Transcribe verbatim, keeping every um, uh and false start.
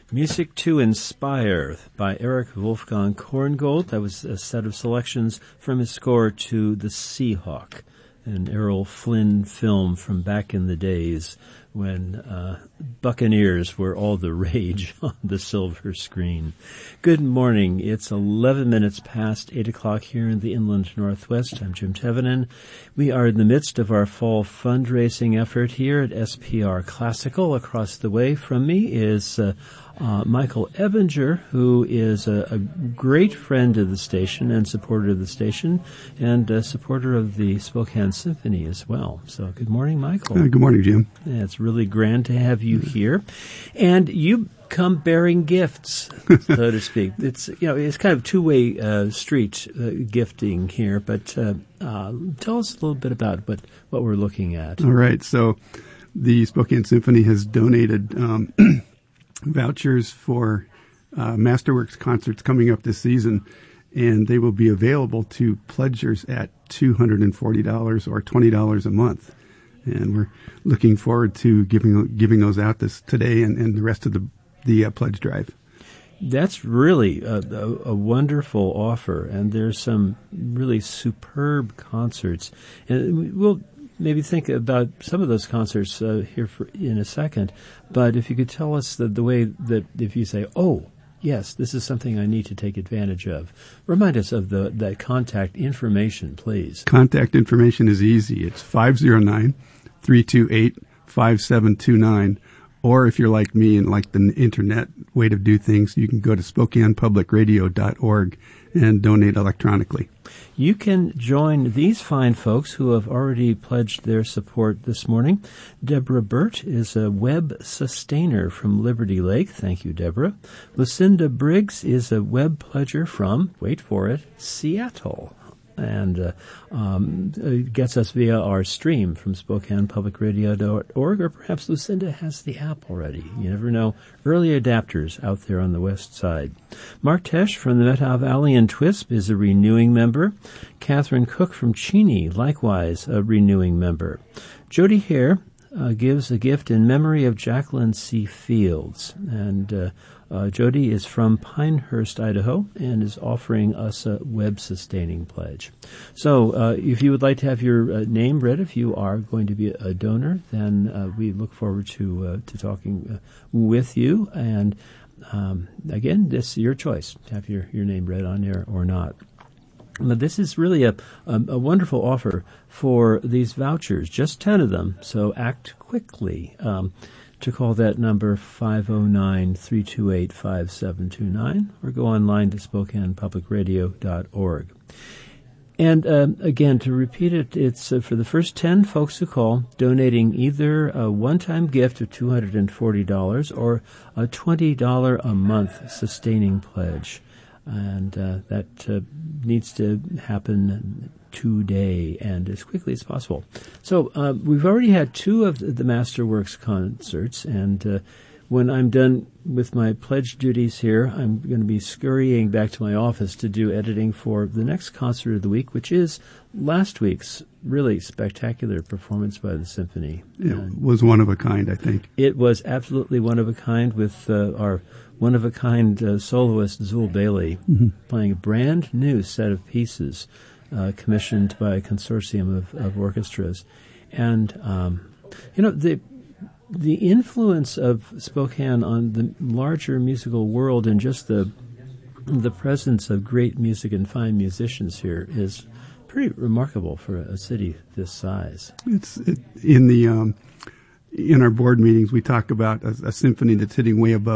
Music to Inspire by Eric Wolfgang Korngold. That was a set of selections from his score to The Seahawk, an Errol Flynn film from back in the days when uh, Buccaneers were all the rage on the silver screen. Good morning. It's eleven minutes past eight o'clock here in the Inland Northwest. I'm Jim Tevenin. We are in the midst of our fall fundraising effort here at S P R Classical. Across the way from me is uh, uh, Michael Ebinger, who is a, a great friend of the station and supporter of the station, and a supporter of the Spokane Symphony as well. So good morning, Michael. Uh, good morning, Jim. Yeah, it's really grand to have you here. And you come bearing gifts, so to speak. It's, you know, it's kind of two-way uh, street uh, gifting here, but uh, uh, tell us a little bit about what, what we're looking at. All right. So the Spokane Symphony has donated um, vouchers for uh, Masterworks concerts coming up this season, and they will be available to pledgers at two hundred forty dollars or twenty dollars a month. And we're looking forward to giving giving those out this today and, and the rest of the the uh, pledge drive. That's really a, a, a wonderful offer, and there's some really superb concerts. And we'll maybe think about some of those concerts uh, here for, in a second. But if you could tell us the, the way that if you say, oh, yes, this is something I need to take advantage of. Remind us of the that contact information, please. Contact information is easy. It's five oh nine, three two eight, five seven two nine. Or if you're like me and like the internet way to do things, you can go to spokane public radio dot org and donate electronically. You can join these fine folks who have already pledged their support this morning. Deborah Burt is a web sustainer from Liberty Lake. Thank you, Deborah. Lucinda Briggs is a web pledger from, wait for it, Seattle. And uh, um, it gets us via our stream from spokane public radio dot org, or perhaps Lucinda has the app already. You never know. Early adapters out there on the west side. Mark Tesh from the Methow Valley and Twisp is a renewing member. Catherine Cook from Cheney, likewise a renewing member. Jody Hare uh, gives a gift in memory of Jacqueline C. Fields. And uh, Uh, Jody is from Pinehurst, Idaho, and is offering us a web-sustaining pledge. So uh, if you would like to have your uh, name read, if you are going to be a donor, then uh, we look forward to uh, to talking uh, with you. And um, again, this is your choice to have your, your name read on there or not. But this is really a, a, a wonderful offer for these vouchers, just ten of them, so act quickly. Um, to call that number five oh nine, three two eight, five seven two nine or go online to spokane public radio dot org. And uh, again, to repeat it, it's uh, for the first ten folks who call, donating either a one-time gift of two hundred forty dollars or a twenty dollars a month sustaining pledge. And uh, that uh, needs to happen today and as quickly as possible. So uh, we've already had two of the Masterworks concerts, and uh, when I'm done with my pledge duties here, I'm going to be scurrying back to my office to do editing for the next concert of the week, which is last week's really spectacular performance by the symphony. It and was one of a kind, I think. It was absolutely one of a kind, with uh, our one-of-a-kind uh, soloist, Zool Bailey, mm-hmm. playing a brand new set of pieces uh, commissioned by a consortium of, of orchestras. And, um, you know, the the influence of Spokane on the larger musical world and just the the presence of great music and fine musicians here is pretty remarkable for a city this size. It's it, in the um, in our board meetings, we talk about a, a symphony that's hitting way above